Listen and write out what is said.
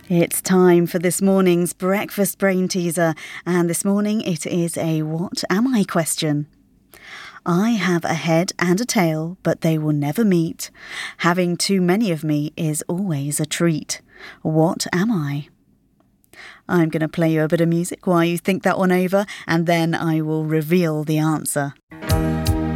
It's time for this morning's breakfast brain teaser, and this morning it is a "What am I?" question. I have a head and a tail, but they will never meet. Having too many of me is always a treat. What am I? I'm going to play you a bit of music while you think that one over, and then I will reveal the answer.